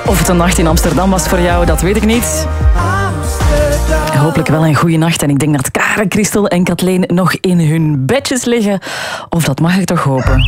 Of het een nacht in Amsterdam was voor jou, dat weet ik niet. Hopelijk wel een goede nacht. En ik denk dat Karen, Christel en Kathleen nog in hun bedjes liggen. Of dat mag ik toch hopen.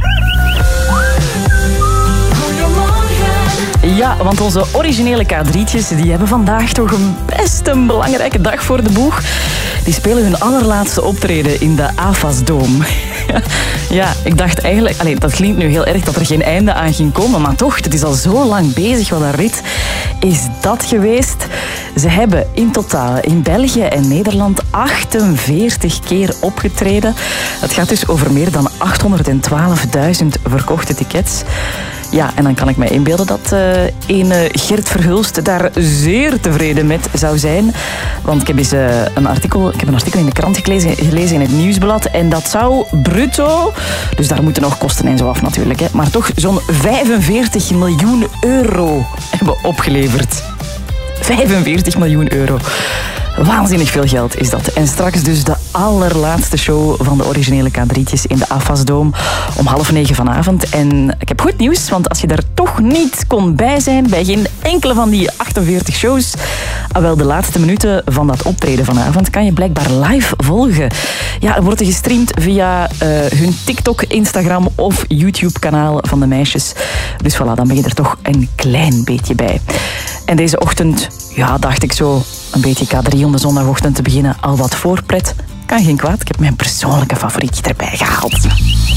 Ja, want onze originele K3'tjes die hebben vandaag toch best een belangrijke dag voor de boeg. Die spelen hun allerlaatste optreden in de AFAS-doom. Ja, ik dacht eigenlijk... dat klinkt nu heel erg dat er geen einde aan ging komen, maar toch, het is al zo lang bezig. Wat een rit is dat geweest. Ze hebben in totaal in België en Nederland 48 keer opgetreden. Het gaat dus over meer dan 812.000 verkochte tickets. Ja, en dan kan ik mij inbeelden dat ene Gert Verhulst daar zeer tevreden met zou zijn. Want ik heb een artikel in de krant gelezen in het Nieuwsblad. En dat zou bruto, dus daar moeten nog kosten en zo af natuurlijk, hè, maar toch zo'n 45 miljoen euro hebben opgeleverd. 45 miljoen euro. Waanzinnig veel geld is dat. En straks dus de allerlaatste show van de originele K3'tjes in de AFAS-doom om 20:30 vanavond. En ik heb goed nieuws, want als je daar toch niet kon bij zijn, bij geen enkele van die 48 shows, wel de laatste minuten van dat optreden vanavond, kan je blijkbaar live volgen. Ja, er wordt gestreamd via hun TikTok, Instagram of YouTube-kanaal van de meisjes. Dus voilà, dan ben je er toch een klein beetje bij. En deze ochtend, ja, dacht ik zo, een beetje K3 om de zondagochtend te beginnen. Al wat voorpret, kan geen kwaad. Ik heb mijn persoonlijke favorietje erbij gehaald.